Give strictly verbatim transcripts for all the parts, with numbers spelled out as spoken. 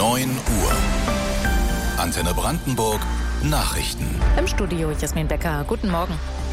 neun Uhr. Antenne Brandenburg Nachrichten. Im Studio Jasmin Becker. Guten Morgen.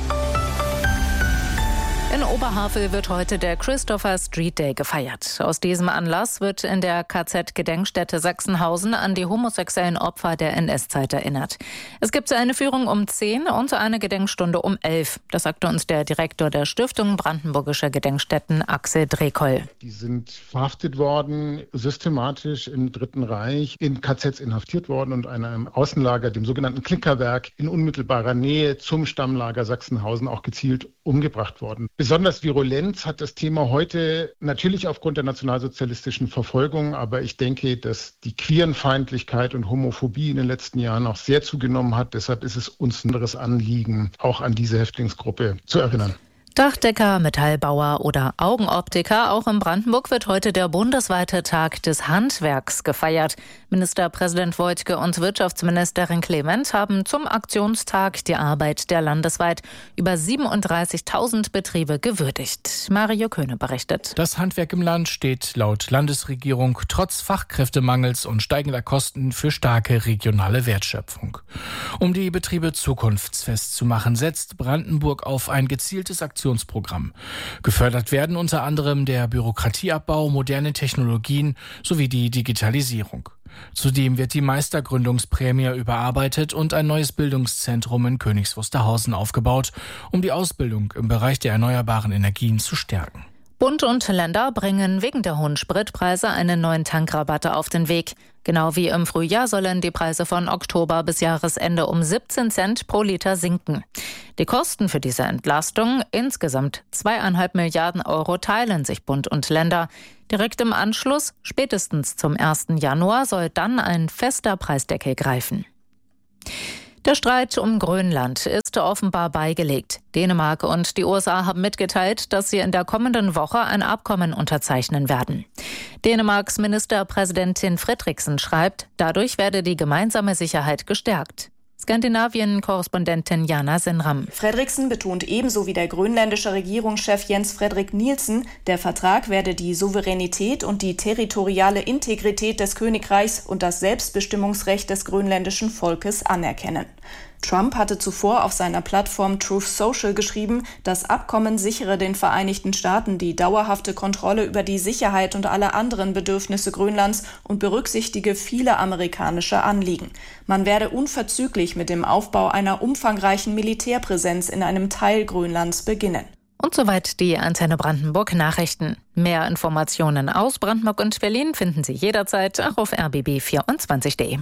In Oberhavel wird heute der Christopher Street Day gefeiert. Aus diesem Anlass wird in der K Z-Gedenkstätte Sachsenhausen an die homosexuellen Opfer der N S-Zeit erinnert. Es gibt eine Führung um zehn und eine Gedenkstunde um elf. Das sagte uns der Direktor der Stiftung Brandenburgischer Gedenkstätten, Axel Drekoll. Die sind verhaftet worden, systematisch im Dritten Reich, in K Zs inhaftiert worden und einem Außenlager, dem sogenannten Klickerwerk, in unmittelbarer Nähe zum Stammlager Sachsenhausen auch gezielt umgebracht worden. Besonders Virulenz hat das Thema heute natürlich aufgrund der nationalsozialistischen Verfolgung, aber ich denke, dass die Queerenfeindlichkeit und Homophobie in den letzten Jahren auch sehr zugenommen hat. Deshalb ist es uns ein anderes Anliegen, auch an diese Häftlingsgruppe zu erinnern. Dachdecker, Metallbauer oder Augenoptiker. Auch in Brandenburg wird heute der bundesweite Tag des Handwerks gefeiert. Ministerpräsident Woidke und Wirtschaftsministerin Clement haben zum Aktionstag die Arbeit der landesweit über siebenunddreißigtausend Betriebe gewürdigt. Mario Köhne berichtet. Das Handwerk im Land steht laut Landesregierung trotz Fachkräftemangels und steigender Kosten für starke regionale Wertschöpfung. Um die Betriebe zukunftsfest zu machen, setzt Brandenburg auf ein gezieltes Aktionsprogramm. Gefördert werden unter anderem der Bürokratieabbau, moderne Technologien sowie die Digitalisierung. Zudem wird die Meistergründungsprämie überarbeitet und ein neues Bildungszentrum in Königs Wusterhausen aufgebaut, um die Ausbildung im Bereich der erneuerbaren Energien zu stärken. Bund und Länder bringen wegen der hohen Spritpreise eine neuen Tankrabatte auf den Weg. Genau wie im Frühjahr sollen die Preise von Oktober bis Jahresende um siebzehn Cent pro Liter sinken. Die Kosten für diese Entlastung, insgesamt zweieinhalb Milliarden Euro, teilen sich Bund und Länder. Direkt im Anschluss, spätestens zum ersten Januar, soll dann ein fester Preisdeckel greifen. Der Streit um Grönland ist offenbar beigelegt. Dänemark und die U S A haben mitgeteilt, dass sie in der kommenden Woche ein Abkommen unterzeichnen werden. Dänemarks Ministerpräsidentin Fredriksen schreibt, dadurch werde die gemeinsame Sicherheit gestärkt. Skandinavien-Korrespondentin Jana Senram. Fredriksen betont ebenso wie der grönländische Regierungschef Jens Frederik Nielsen, der Vertrag werde die Souveränität und die territoriale Integrität des Königreichs und das Selbstbestimmungsrecht des grönländischen Volkes anerkennen. Trump hatte zuvor auf seiner Plattform Truth Social geschrieben, das Abkommen sichere den Vereinigten Staaten die dauerhafte Kontrolle über die Sicherheit und alle anderen Bedürfnisse Grönlands und berücksichtige viele amerikanische Anliegen. Man werde unverzüglich mit dem Aufbau einer umfangreichen Militärpräsenz in einem Teil Grönlands beginnen. Und soweit die Antenne Brandenburg Nachrichten. Mehr Informationen aus Brandenburg und Berlin finden Sie jederzeit auch auf r b b vierundzwanzig punkt d e.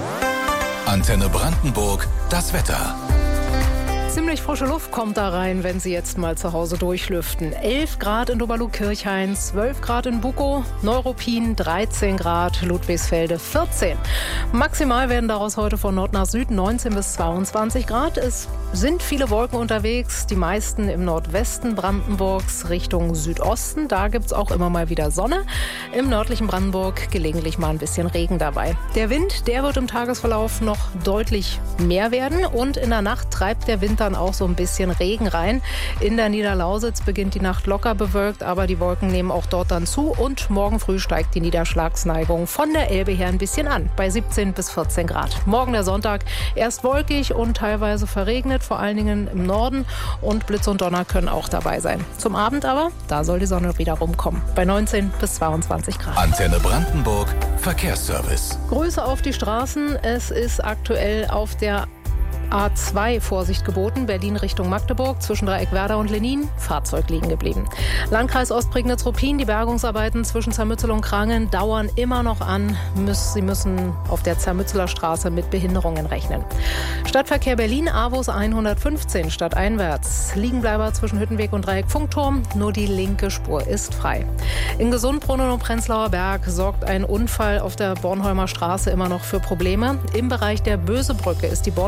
Antenne Brandenburg, das Wetter. Ziemlich frische Luft kommt da rein, wenn Sie jetzt mal zu Hause durchlüften. elf Grad in Doberlug-Kirchhain, zwölf Grad in Bukow, Neuruppin dreizehn Grad, Ludwigsfelde vierzehn. Maximal werden daraus heute von Nord nach Süd neunzehn bis zweiundzwanzig Grad. Es sind viele Wolken unterwegs, die meisten im Nordwesten Brandenburgs Richtung Südosten. Da gibt es auch immer mal wieder Sonne. Im nördlichen Brandenburg gelegentlich mal ein bisschen Regen dabei. Der Wind, der wird im Tagesverlauf noch deutlich mehr werden und in der Nacht treibt der Wind dann auch so ein bisschen Regen rein. In der Niederlausitz beginnt die Nacht locker bewölkt, aber die Wolken nehmen auch dort dann zu und morgen früh steigt die Niederschlagsneigung von der Elbe her ein bisschen an, bei siebzehn bis vierzehn Grad. Morgen der Sonntag erst wolkig und teilweise verregnet, vor allen Dingen im Norden und Blitz und Donner können auch dabei sein. Zum Abend aber, da soll die Sonne wieder rumkommen, bei neunzehn bis zweiundzwanzig Grad. Antenne Brandenburg, Verkehrsservice. Grüße auf die Straßen. Es ist aktuell auf der A zwei Vorsicht geboten, Berlin Richtung Magdeburg, zwischen Dreieckwerder und Lenin, Fahrzeug liegen geblieben. Landkreis Ostprignitz-Ruppin, die Bergungsarbeiten zwischen Zermützel und Krangen dauern immer noch an. Sie müssen auf der Zermützeler Straße mit Behinderungen rechnen. Stadtverkehr Berlin, Avus hundertfünfzehn, stadteinwärts. Liegenbleiber zwischen Hüttenweg und Dreieck-Funkturm, nur die linke Spur ist frei. In Gesundbrunnen und Prenzlauer Berg sorgt ein Unfall auf der Bornholmer Straße immer noch für Probleme. Im Bereich der Bösebrücke ist die Bornholmer Straße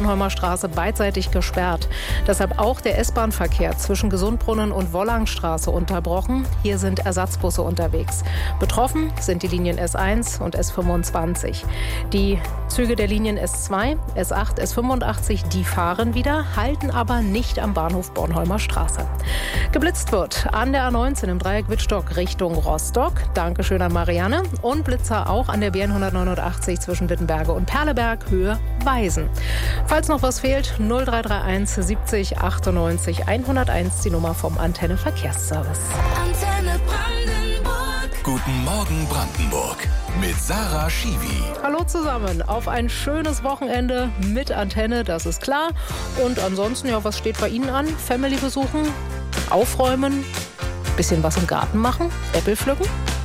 Straße beidseitig gesperrt. Deshalb auch der S-Bahn-Verkehr zwischen Gesundbrunnen und Wollangstraße unterbrochen. Hier sind Ersatzbusse unterwegs. Betroffen sind die Linien S eins und S fünfundzwanzig. Die Züge der Linien S zwei, S acht, S fünfundachtzig, die fahren wieder, halten aber nicht am Bahnhof Bornholmer Straße. Geblitzt wird an der A neunzehn im Dreieck Wittstock Richtung Rostock. Dankeschön an Marianne. Und Blitzer auch an der B N hundertneunundachtzig zwischen Wittenberge und Perleberg, Höhe Weisen. Falls noch was fehlt, null drei drei eins siebzig achtundneunzig hunderteins, die Nummer vom Antenne Verkehrsservice. Antenne Brandenburg. Guten Morgen Brandenburg mit Sarah Schiwi. Hallo zusammen, auf ein schönes Wochenende mit Antenne, das ist klar. Und ansonsten, ja, was steht bei Ihnen an? Family besuchen, aufräumen, bisschen was im Garten machen, Äpfel pflücken?